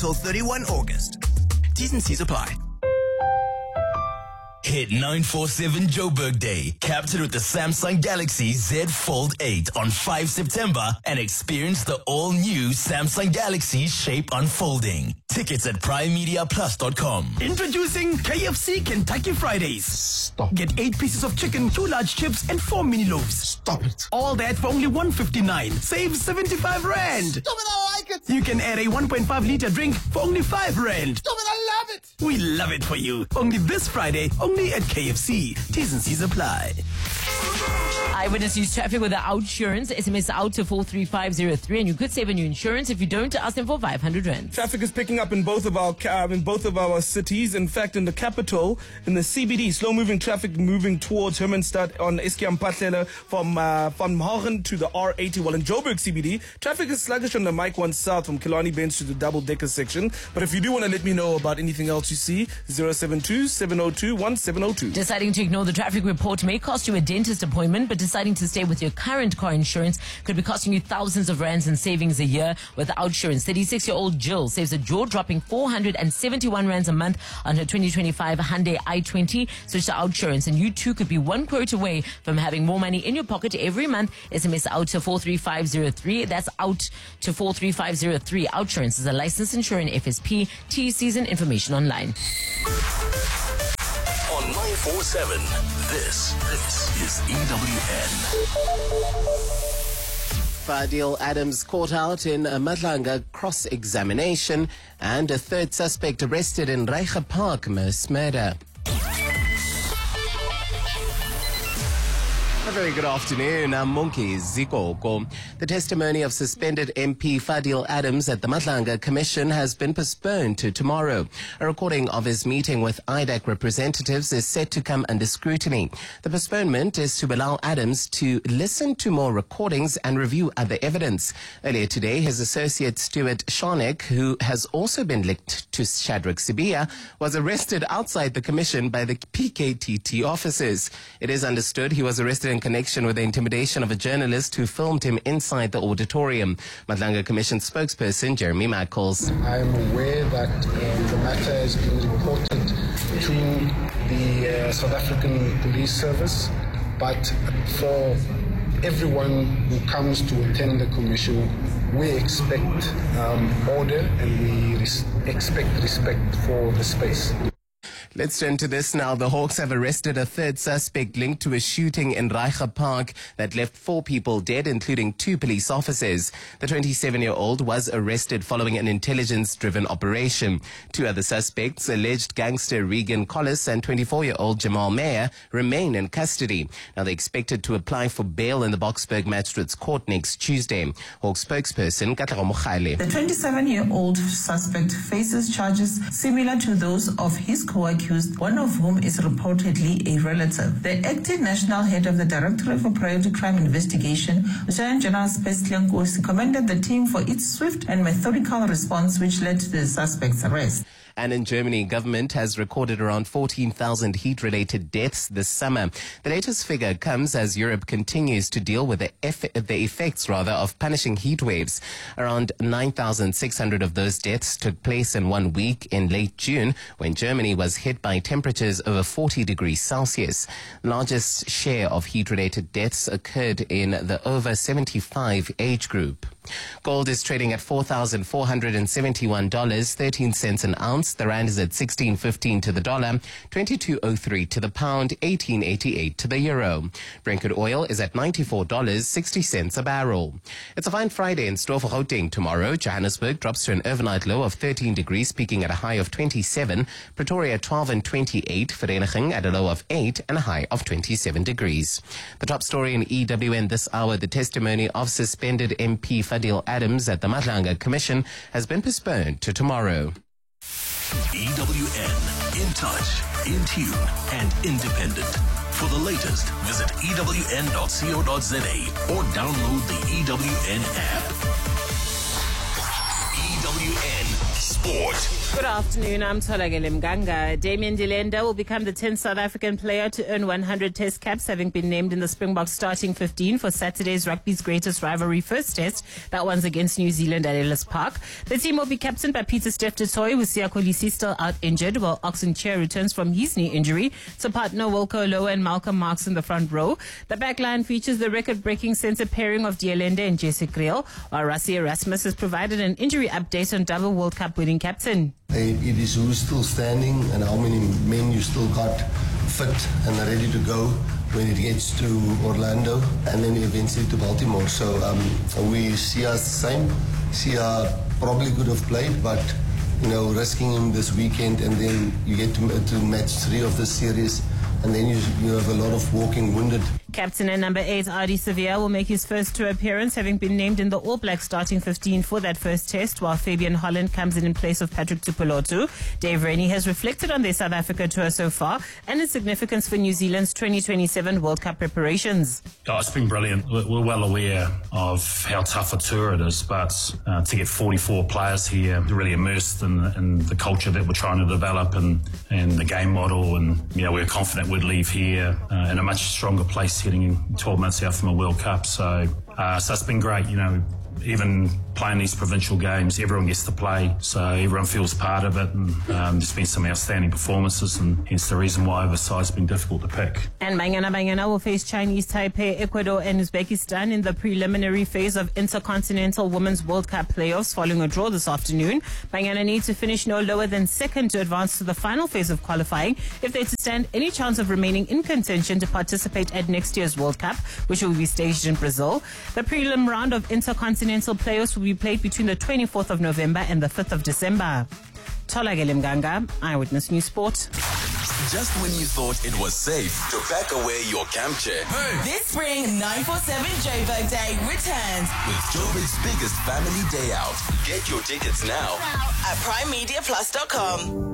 till 31 August. T's and C's apply. Hit 947 Joburg Day. Capture with the Samsung Galaxy Z Fold 8 on 5 September and experience the all-new Samsung Galaxy Shape unfolding. Tickets at primemediaplus.com. Introducing KFC Kentucky Fridays. Stop. Get 8 pieces of chicken, 2 large chips, and 4 mini loaves. Stop it. All that for only 159. Save 75 rand. Stop it, I like it. You can add a 1.5 liter drink for only 5 rand. Stop it, I love it. We love it for you. Only this Friday, only at KFC. T's and C's apply. Eyewitness News traffic with the OutSurance. SMS out to 43503, and you could save on your insurance. If you don't, ask them for 500 rand. Traffic is picking up in both of our cities. In fact, in the capital, in the CBD, slow-moving traffic moving towards Hermanstad on Eskiam Patlele from Van Hagen to the R80. While in Joburg CBD, traffic is sluggish on the Mike 1 South from Killarney Bench to the double-decker section. But if you do want to let me know about anything else you see, 072-702-1702. Deciding to ignore the traffic report may cost you a dentist appointment, but deciding to stay with your current car insurance could be costing you thousands of rands in savings a year. With OutSurance, 36-year-old Jill saves a jaw-dropping 471 rands a month on her 2025 Hyundai i20. Switch to OutSurance, and you too could be one quote away from having more money in your pocket every month. SMS out to 43503. That's out to 43503. OutSurance is a licensed insurer in FSP. TCs and information online. On 947, this is EWN. Fadil Adams caught out in a Madlanga cross-examination, and a third suspect arrested in Reiche Park mass murder. A very good afternoon. I'm Monkey Zikoko. The testimony of suspended MP Fadil Adams at the Madlanga Commission has been postponed to tomorrow. A recording of his meeting with IDAC representatives is set to come under scrutiny. The postponement is to allow Adams to listen to more recordings and review other evidence. Earlier today, his associate Stuart Sharnick, who has also been linked to Shadrach Sibia, was arrested outside the commission by the PKTT officers. It is understood he was arrested in connection with the intimidation of a journalist who filmed him inside the auditorium. Madlanga Commission spokesperson Jeremy Michaels. I am aware that the matter has been reported to the South African Police Service, but for everyone who comes to attend the commission, we expect order and we expect respect for the space. Let's turn to this now. The Hawks have arrested a third suspect linked to a shooting in Reiche Park that left 4 people dead, including 2 police officers. The 27-year-old was arrested following an intelligence-driven operation. 2 other suspects, alleged gangster Regan Collis and 24-year-old Jamal Mayer, remain in custody. Now they're expected to apply for bail in the Boksburg Magistrates Court next Tuesday. Hawks spokesperson Katlego Mokhale. The 27-year-old suspect faces charges similar to those of his co-accused, one of whom is reportedly a relative. The acting national head of the Directorate for Priority Crime Investigation, Lieutenant General Spestle Nkosi, commended the team for its swift and methodical response which led to the suspect's arrest. And in Germany, government has recorded around 14,000 heat-related deaths this summer. The latest figure comes as Europe continues to deal with the effects of punishing heat waves. Around 9,600 of those deaths took place in 1 week in late June, when Germany was hit by temperatures over 40 degrees Celsius. The largest share of heat-related deaths occurred in the over 75 age group. Gold is trading at $4,471, 13 cents an ounce. The rand is at 16.15 to the dollar, 22.03 to the pound, 18.88 to the euro. Brent crude oil is at $94.60 a barrel. It's a fine Friday in store for Gauteng tomorrow. Johannesburg drops to an overnight low of 13 degrees, peaking at a high of 27. Pretoria 12 and 28. Vereniging at a low of 8 and a high of 27 degrees. The top story in EWN this hour: the testimony of suspended MP Fadil Adams at the Madlanga Commission has been postponed to tomorrow. EWN, in touch, in tune, and independent. For the latest, visit ewn.co.za or download the EWN app. EWN Sport. Good afternoon, I'm Tholakele Mganga. Damian Dilenda will become the 10th South African player to earn 100 test caps, having been named in the Springboks starting 15 for Saturday's rugby's greatest rivalry first test. That one's against New Zealand at Ellis Park. The team will be captained by Peter Steph du Toit, with Siya Kolisi still out injured, while Oxen Chair returns from his knee injury to partner Wilco Loa and Malcolm Marx in the front row. The back line features the record-breaking centre pairing of Dielende and Jesse Kriel, while Rassie Erasmus has provided an injury update on double World Cup winning captain. It is who's still standing and how many men you still got fit and ready to go when it gets to Orlando and then eventually to Baltimore. So we see us the same. Sia probably could have played, but risking him this weekend, and then you get to match 3 of the series, and then you have a lot of walking wounded. Captain and number 8, Ardie Savea, will make his first tour appearance, having been named in the All Blacks starting 15 for that first test, while Fabian Holland comes in place of Patrick Tupolotu. Dave Rennie has reflected on their South Africa tour so far and its significance for New Zealand's 2027 World Cup preparations. Oh, it's been brilliant. We're well aware of how tough a tour it is, but to get 44 players here really immersed in the culture that we're trying to develop and the game model, and we're confident we'd leave here in a much stronger place heading in 12 months out from a World Cup. So it's been great. Even playing these provincial games, everyone gets to play, so everyone feels part of it, and there's been some outstanding performances, and hence the reason why oversize has been difficult to pick. And Banyana will face Chinese Taipei, Ecuador and Uzbekistan in the preliminary phase of Intercontinental Women's World Cup playoffs following a draw this afternoon. Banyana need to finish no lower than second to advance to the final phase of qualifying if they're to stand any chance of remaining in contention to participate at next year's World Cup, which will be staged in Brazil. The prelim round of Intercontinental playoffs will be played between the 24th of November and the 5th of December. Tholakele Mganga, Eyewitness News Sport. Just when you thought it was safe to pack away your camp chair. This spring, 947 Joburg Day returns With Joburg's biggest family day out. Get your tickets now at primemediaplus.com.